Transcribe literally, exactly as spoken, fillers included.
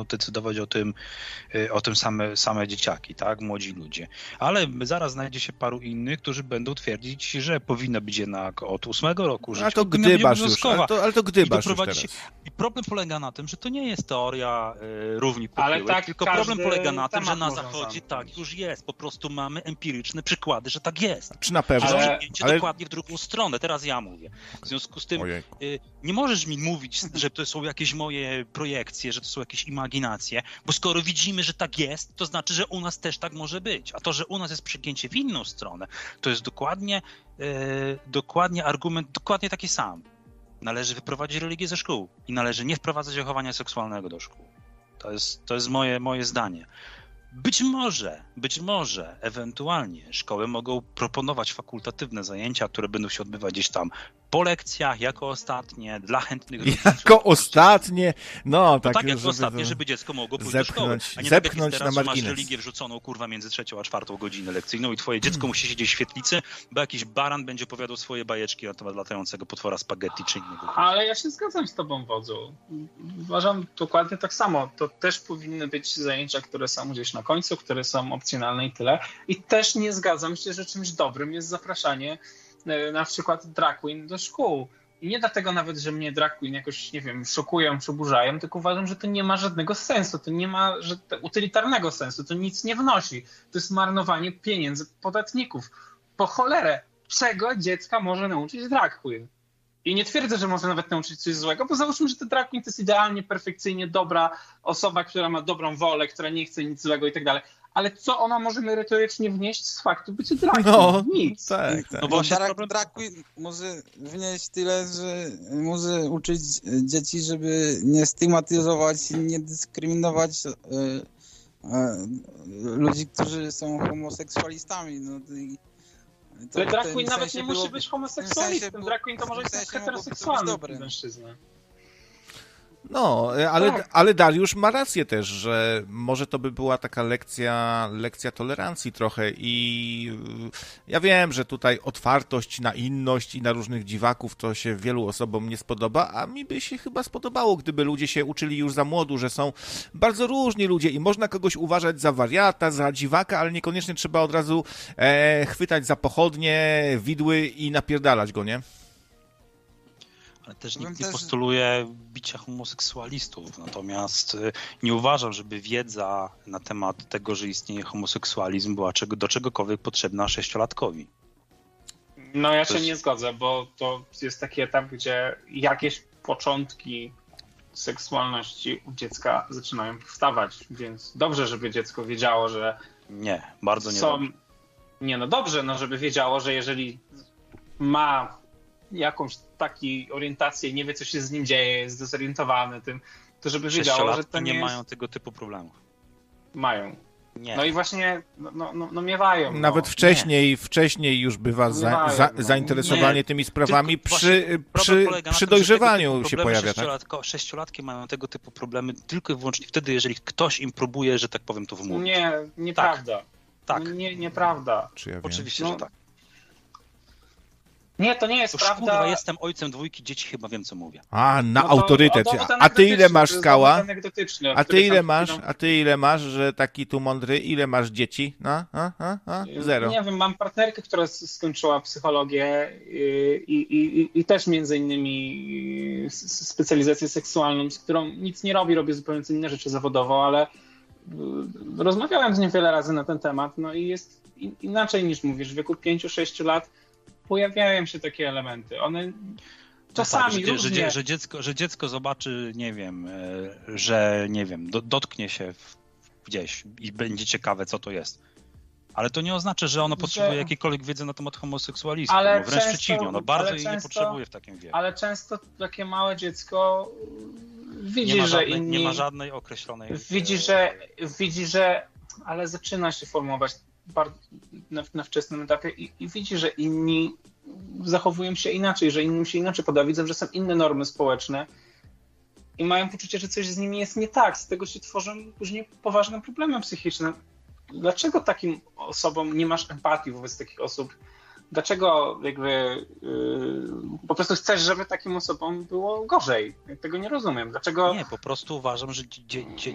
decydować o tym, o tym same, same dzieciaki, tak, młodzi ludzie. Ale zaraz znajdzie się paru innych, którzy będą twierdzić, że powinna być jednak od ósmego roku życia. Ale to gdybasz już, ale to, ale to gdybasz już teraz. I problem polega na tym, że to nie jest teoria y, równi pochyłych, tak, tylko problem polega na tym, że na Zachodzie tak już jest. Po prostu mamy empiryczne przykłady, że tak jest. Czy na pewno? Ale, ale... dokładnie w drugą stronę. Teraz ja mówię. W związku z tym y, nie możesz mi mówić, że to są jakieś moje projekcje, że to są jakieś imaginacje, bo skoro widzimy, że tak jest, to znaczy, że u nas też tak może być. A to, że u nas jest przegięcie w inną stronę, to jest dokładnie, y, dokładnie argument, dokładnie taki sam. Należy wyprowadzić religię ze szkół i należy nie wprowadzać wychowania seksualnego do szkół. To jest, to jest moje, moje zdanie. Być może, być może, ewentualnie szkoły mogą proponować fakultatywne zajęcia, które będą się odbywać gdzieś tam po lekcjach, jako ostatnie, dla chętnych rodziców. Jako ostatnie? No, tak, no tak jako żeby ostatnie, żeby dziecko mogło pójść zepchnąć, do szkoły. A nie zepchnąć tak jak teraz, na że masz margines. religię wrzuconą, kurwa, między trzecią a czwartą godzinę lekcyjną i twoje dziecko hmm. musi siedzieć w świetlicy, bo jakiś baran będzie opowiadał swoje bajeczki na temat latającego potwora spaghetti czy innego. Ale ja się zgadzam z tobą, wodzu. Uważam dokładnie tak samo. To też powinny być zajęcia, które są gdzieś na końcu, które są opcjonalne i tyle. I też nie zgadzam się, że czymś dobrym jest zapraszanie na przykład drag queen do szkół. I nie dlatego nawet, że mnie drag queen jakoś, nie wiem, szokują, przeburzają, tylko uważam, że to nie ma żadnego sensu, to nie ma utylitarnego sensu, to nic nie wnosi. To jest marnowanie pieniędzy podatników. Po cholerę, czego dziecka może nauczyć drag queen? I nie twierdzę, że może nawet nauczyć coś złego, bo załóżmy, że to drag queen to jest idealnie, perfekcyjnie dobra osoba, która ma dobrą wolę, która nie chce nic złego i tak dalej. Ale co ona może merytorycznie wnieść z faktu bycia drag queen? No, nic. Tak, tak. No bo drag, drag queen może wnieść tyle, że może uczyć dzieci, żeby nie stygmatyzować i nie dyskryminować e, e, ludzi, którzy są homoseksualistami. No, i to drag queen nawet nie musi być homoseksualistą. Drag queen to może być heteroseksualny mężczyzna. No, ale, tak. ale Dariusz ma rację też, że może to by była taka lekcja, lekcja tolerancji trochę i ja wiem, że tutaj otwartość na inność i na różnych dziwaków to się wielu osobom nie spodoba, a mi by się chyba spodobało, gdyby ludzie się uczyli już za młodu, że są bardzo różni ludzie i można kogoś uważać za wariata, za dziwaka, ale niekoniecznie trzeba od razu e, chwytać za pochodnie, widły i napierdalać go, nie? Ale też nikt nie postuluje bicia homoseksualistów, natomiast nie uważam, żeby wiedza na temat tego, że istnieje homoseksualizm była czego, do czegokolwiek potrzebna sześciolatkowi. No ja to się jest... nie zgodzę, bo to jest taki etap, gdzie jakieś początki seksualności u dziecka zaczynają powstawać, więc dobrze, żeby dziecko wiedziało, że nie, bardzo nie są... dobrze. Nie, no dobrze, no żeby wiedziało, że jeżeli ma jakąś taką orientację, nie wie, co się z nim dzieje, jest zdezorientowany tym, to żeby wiedziało, że to nie, nie jest... mają tego typu problemów. Mają. Nie. No i właśnie, no, no, no, no miewają. Nawet no. wcześniej, wcześniej już bywa za, za, no. zainteresowanie nie. tymi sprawami Tylko przy, przy, przy tym, dojrzewaniu się pojawia. Sześciolatko, sześciolatki mają tego typu problemy tylko i wyłącznie wtedy, jeżeli ktoś im próbuje, że tak powiem, to wmówić. Nie, nieprawda. Tak. No, nie, nieprawda. Czy ja wiem? Oczywiście, no. że tak. Nie, to nie jest Toż, prawda. Kurwa, jestem ojcem dwójki dzieci, chyba wiem, co mówię. A, na no to, autorytet. A ty ile masz, Skała? A ty ile masz? A ty ile masz, że taki tu mądry? Ile masz dzieci? No, a, a, a? Zero. Nie wiem, mam partnerkę, która skończyła psychologię i, i, i, i też między innymi specjalizację seksualną, z którą nic nie robi, robię zupełnie inne rzeczy zawodowo, ale rozmawiałem z nią wiele razy na ten temat, no i jest inaczej niż mówisz, w wieku pięciu sześciu lat pojawiają się takie elementy. One czasami no tak, że, różnie... że, że, dziecko, że dziecko zobaczy, nie wiem, że nie wiem, do, dotknie się w, gdzieś i będzie ciekawe, co to jest. Ale to nie oznacza, że ono potrzebuje że... jakiejkolwiek wiedzy na temat homoseksualizmu. Ale no, wręcz często, przeciwnie, ono bardzo jej często, nie potrzebuje w takim wieku. Ale często takie małe dziecko widzi, nie ma żadnej, że inni... Nie ma żadnej określonej... Widzi, że, widzi, że... Ale zaczyna się formować bardzo na, na wczesnym etapie i, i widzi, że inni zachowują się inaczej, że innym się inaczej podoba. Widzą, że są inne normy społeczne i mają poczucie, że coś z nimi jest nie tak. Z tego się tworzą później poważne problemy psychiczne. Dlaczego takim osobom nie masz empatii wobec takich osób? Dlaczego jakby yy, po prostu chcesz, żeby takim osobom było gorzej? Ja tego nie rozumiem. Dlaczego... Nie, po prostu uważam, że dzie, dzie,